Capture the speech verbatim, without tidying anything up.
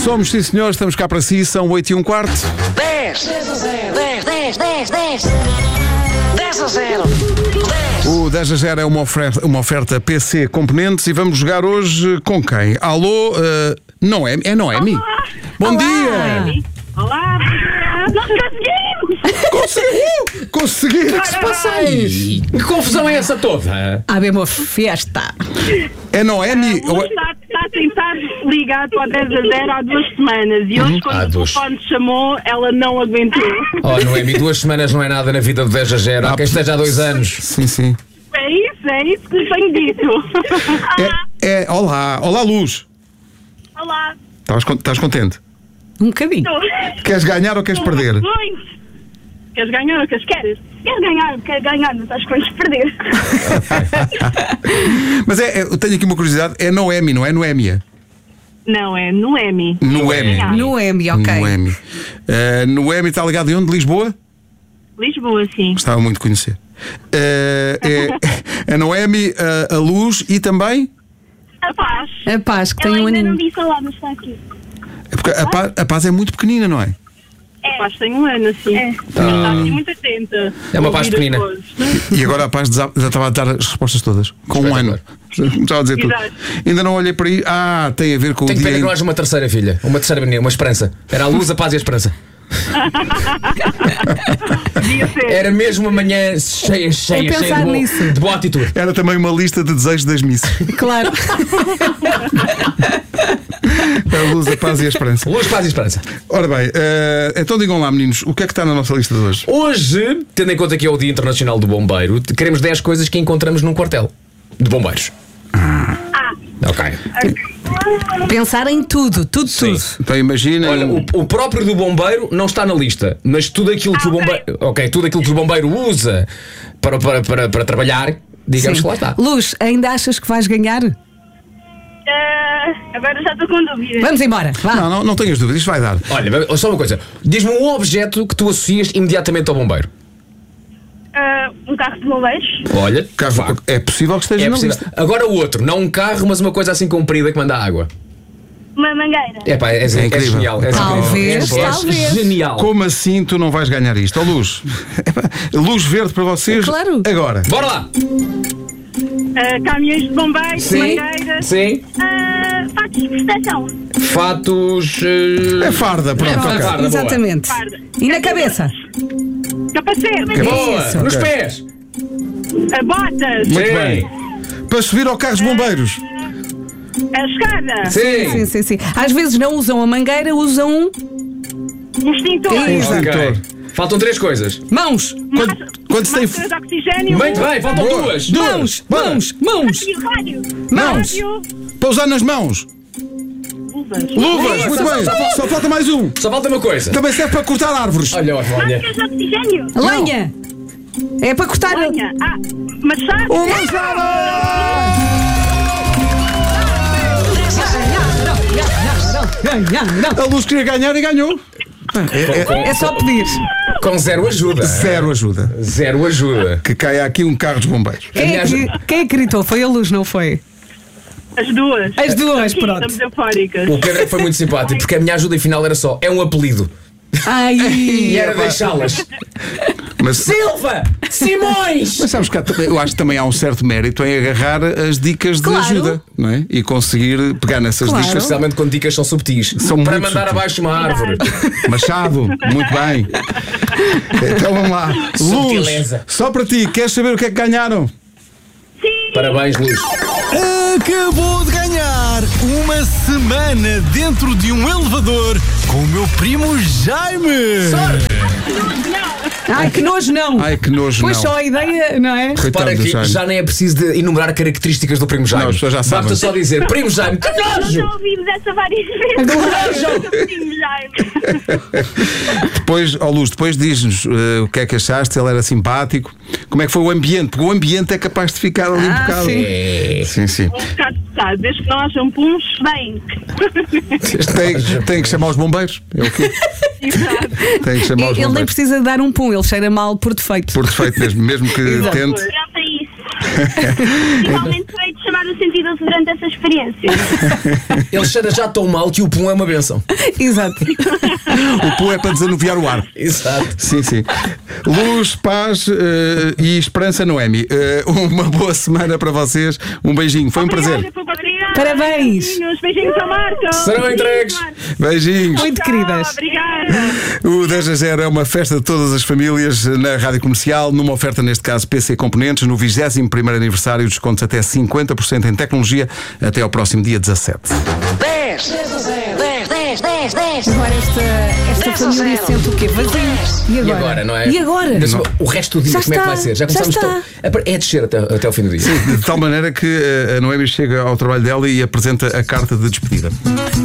Somos, sim senhor, estamos cá para si, são oito e um quarto. dez, dez a zero, dez, dez, dez, dez, dez a zero, dez. O dez a zero é uma oferta, uma oferta P C Componentes e vamos jogar hoje com quem? Alô, uh, Noemi? É Noemi? Olá. Bom Olá. dia! Olá, nós conseguimos! Conseguiu! Conseguiu! O que se passa aí? Que confusão é essa toda? Há bem uma festa. É Noemi? O Luís está, está a tentar ligar para o dez a zero há duas semanas e hoje, quando Há o duas. telefone chamou, ela não aguentou. Oh, Noemi, duas semanas não é nada na vida do dez a zero. Há quem esteja há dois anos. Sim, sim. É isso, é isso que lhe tenho dito. É, é, olá, olá Luz. Olá. Estás, con- estás contente? Um bocadinho. Queres ganhar ou queres perder? Muito. Queres ganhar ou queres? Queres? Queres ganhar? Queres ganhar, mas estás com de perder. Mas é, é, eu tenho aqui uma curiosidade, é Noemi, não é Noémia? Não, é Noemi. Noemi. Noemi, ok. Noemi. Uh, Noemi está ligada de onde? De Lisboa? Lisboa, sim. Gostava muito de conhecer. Uh, é a Noemi, a, a Luz e também? A Paz. A Paz, que Ela tem um ainda não aninho. disse olá, mas está aqui. É porque a Paz, a Paz é muito pequenina, não é? A Paz tem um ano, assim. É. Mas está assim muito atenta. É uma Paz Ouvir as pequenina. coisas. E agora a Paz desa- já estava a dar as respostas todas. Com um ano. Estava a dizer tudo. Exato. Ainda não olhei para aí. Ah, tem a ver com Tenho o pena dia. que não haja uma terceira filha. Uma terceira menina, uma esperança. Era a luz, a paz e a esperança. Podia ser. Era mesmo uma manhã cheia, cheia, É cheia pensar de, bo- nisso. de boa atitude. Era também uma lista de desejos das missas. Claro. A Luz, a Paz e a Esperança. Luz, paz e esperança. Ora bem, eh, então digam lá, meninos, o que é que está na nossa lista de hoje? Hoje, tendo em conta que é o Dia Internacional do Bombeiro, te- queremos dez coisas que encontramos num quartel de bombeiros. Ah. Ok. Pensar em tudo, tudo, Sim. tudo. Então imaginem. Olha, o, o próprio do bombeiro não está na lista, mas tudo aquilo que o bombeiro, ok, tudo aquilo que o bombeiro usa para, para, para, para trabalhar, digamos Sim. que lá está. Luz, ainda achas que vais ganhar? Ah, agora já estou com dúvidas. Vamos embora. Vá. Não, não, não tenhas dúvidas, isto vai dar. Olha, só uma coisa, diz-me um objeto que tu associas imediatamente ao bombeiro. Ah, um carro de bombeiros. Olha, Carro- facto. é possível que esteja É na possível. lista. Agora o outro, não um carro, mas uma coisa assim comprida que manda água. Uma mangueira. É pá, é, é, é incrível. genial. É Talvez, genial. É talvez. genial. Como assim tu não vais ganhar isto? Ó Luz. Epá, luz verde para vocês. Claro. Agora. Bora lá! Ah, caminhões de bombeiros, Sim. mangueiras. Sim. Ah, fatos de proteção. Fatos. eh, É farda, pronto. É ok. farda. boa. Exatamente. Farda. E na cabeça? Capacete. Boa! Isso. Nos pés! Ah, botas. Muito Sim. bem. Para subir ao carro de bombeiros. A escada. Sim! Sim, sim, sim. Às vezes não usam a mangueira, usam um Um extintor. Isso. Ok. Extintor. Faltam três coisas. mãos. Quando, quando se tem. Máscara de oxigênio. Muito bem, faltam Boa. duas. Mãos, Bora. mãos, mãos. E rádio. Mãos. Rádio. Para usar nas mãos. Luvas. Luvas, Só- muito só- bem. só- Só falta mais um. Só falta uma coisa. Também serve para cortar árvores. Olha, olha, olha. Máscaras de oxigênio. Lenha. É para cortar. Lenha. Ah, machado. Um machado! A Luz queria ganhar e ganhou. É, Com, É só pedir. com zero ajuda. Zero ajuda. Zero ajuda. Que caia aqui um carro dos bombeiros. Quem, é que, quem acreditou? Foi a Luz, não foi? As duas. As duas, Sim, pronto. Estamos eufóricas. O Pedro é que foi muito simpático porque a minha ajuda final era só: é um apelido. Ai, E era deixá-las. Mas, Silva! Simões! mas sabes que há também- eu acho que também há um certo mérito em agarrar as dicas de Claro. ajuda, não é? E conseguir pegar nessas Claro. dicas. Especialmente quando dicas são subtis. São para muito mandar subtis. abaixo uma árvore. Machado, muito bem. Então vamos lá. Luz, Subtileza. só para ti, queres saber o que é que ganharam? Sim. Parabéns, Luz. Acabou de ganhar uma semana dentro de um elevador com o meu primo Jaime. ai, que nojo não. Ai, que nojo, Pois não. só a ideia, não é? Coitado Para do que Jaime. já nem é preciso de enumerar características do primo Jaime. Não, as pessoas já sabem. Basta só dizer: primo Jaime, que Já nojo! ouvimos essa várias vezes. Agora- Sim, já. Depois, ó Luz, depois diz-nos eh, o que é que achaste, ele era simpático. Como é que foi o ambiente? Porque o ambiente é capaz de ficar ali um Ah, bocado. sim. É. Sim, sim. Um bocado pesado. Desde que não hajam puns, bem. Tem, tem que chamar os bombeiros. É o quê? Exato. Tem que chamar os Ele nem bombeiros. precisa dar um pum, ele cheira mal por defeito. Por defeito mesmo, mesmo que Exato. tente. Pronto, é isso. Igualmente foi de chamar o cento e doze maravilhoso durante essa experiência. Ele cheira já tão mal que o pum é uma benção. Exato. O pão é para desanuviar o ar. Exato. Sim, sim. Luz, paz eh, e esperança, Noemi. Eh, uma boa semana para vocês. Um beijinho. Foi um prazer. Obrigada. Parabéns. Beijinhos, beijinhos ao Marco. Serão entregues. Beijinhos. Muito queridas. Obrigada. O dez a zero é uma festa de todas as famílias na Rádio Comercial, numa oferta, neste caso, P C Componentes, no vigésimo primeiro aniversário, descontos até cinquenta por cento em tecnologia, até ao próximo dia dezassete. dez, dez, dez, dez, dez. Agora esta, esta dez a família zero. sente o quê? Vazio. E agora? E agora, não é? E agora? Mas o resto do dia, Já como é que está, vai ser? Já já começamos está. to- É descer até, até ao fim do dia. De tal maneira que a Noemi chega ao trabalho dela e apresenta a carta de despedida.